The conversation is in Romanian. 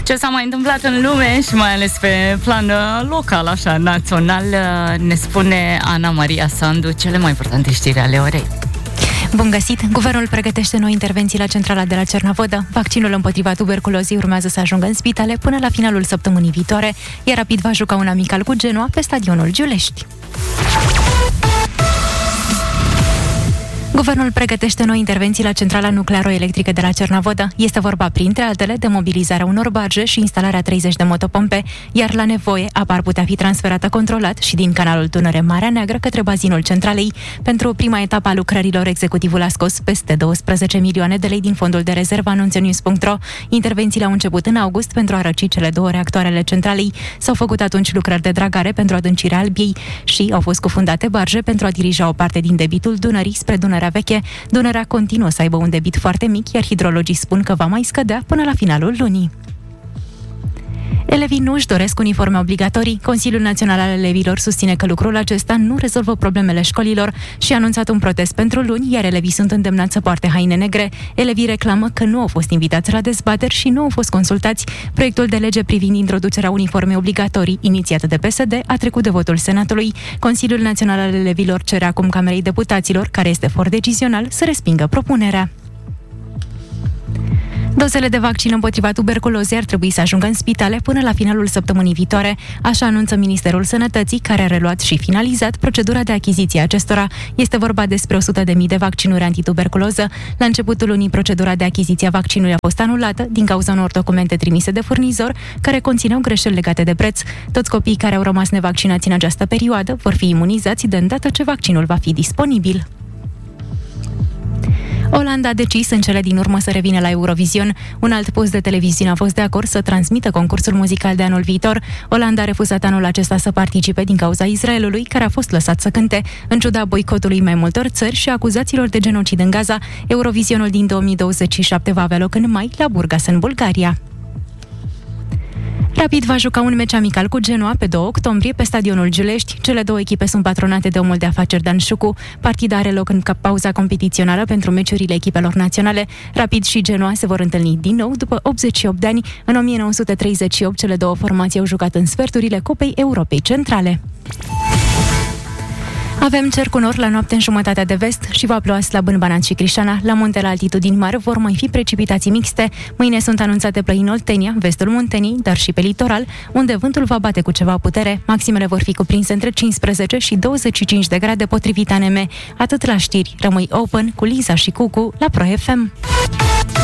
ce s-a mai întâmplat în lume și mai ales pe plan local, așa, național, ne spune Ana Maria Sandu cele mai importante știri ale orei. Bun găsit! Guvernul pregătește noi intervenții la centrala de la Cernavodă. Vaccinul împotriva tuberculozei urmează să ajungă în spitale până la finalul săptămânii viitoare, iar Rapid va juca un amical cu Genoa pe stadionul Giulești. Guvernul pregătește noi intervenții la centrala nuclearo-electrică de la Cernavodă. Este vorba, printre altele, de mobilizarea unor barge și instalarea 30 de motopompe, iar la nevoie apa ar putea fi transferată controlat și din canalul Dunăre-Marea Neagră către bazinul centralei. Pentru prima etapă a lucrărilor, executivul a scos peste 12 milioane de lei din fondul de rezervă, anunță News.ro. Intervențiile au început în august pentru a răci cele două reactoare ale centralei. S-au făcut atunci lucrări de dragare pentru adâncirea Albiei și au fost cufundate barge pentru a dirija o parte din debitul Dunării spre Dunărea Veche. Dunărea continuă să aibă un debit foarte mic, iar hidrologii spun că va mai scădea până la finalul lunii. Elevii nu își doresc uniforme obligatorii. Consiliul Național al Elevilor susține că lucrul acesta nu rezolvă problemele școlilor și a anunțat un protest pentru luni, iar elevii sunt îndemnați să poarte haine negre. Elevii reclamă că nu au fost invitați la dezbateri și nu au fost consultați. Proiectul de lege privind introducerea uniformei obligatorii, inițiat de PSD, a trecut de votul Senatului. Consiliul Național al Elevilor cere acum Camerei Deputaților, care este for decizional, să respingă propunerea. Dozele de vaccin împotriva tuberculozei ar trebui să ajungă în spitale până la finalul săptămânii viitoare, așa anunță Ministerul Sănătății, care a reluat și finalizat procedura de achiziție a acestora. Este vorba despre 100.000 de vaccinuri antituberculoză. La începutul lunii, procedura de achiziție a vaccinului a fost anulată din cauza unor documente trimise de furnizor care conțineau greșeli legate de preț. Toți copiii care au rămas nevaccinați în această perioadă vor fi imunizați de îndată ce vaccinul va fi disponibil. Olanda a decis în cele din urmă să revină la Eurovision. Un alt post de televiziune a fost de acord să transmită concursul muzical de anul viitor. Olanda a refuzat anul acesta să participe din cauza Israelului, care a fost lăsat să cânte. În ciuda boicotului mai multor țări și acuzațiilor de genocid în Gaza, Eurovisionul din 2027 va avea loc în mai la Burgas, în Bulgaria. Rapid va juca un meci amical cu Genoa pe 2 octombrie pe stadionul Giulești. Cele două echipe sunt patronate de omul de afaceri Dan Șucu. Partida are loc în pauza competițională pentru meciurile echipelor naționale. Rapid și Genoa se vor întâlni din nou după 88 de ani. În 1938, cele două formații au jucat în sferturile Cupei Europei Centrale. Avem cer cu nor la noapte în jumătatea de vest și va ploua slab în Banat și Crișana. La munte, la altitudini mari, vor mai fi precipitații mixte. Mâine sunt anunțate ploi în Oltenia, vestul Muntenii, dar și pe litoral, unde vântul va bate cu ceva putere. Maximele vor fi cuprinse între 15 și 25 de grade potrivit ANM. Atât la știri. Rămâi open cu Liza și Cucu la Pro FM.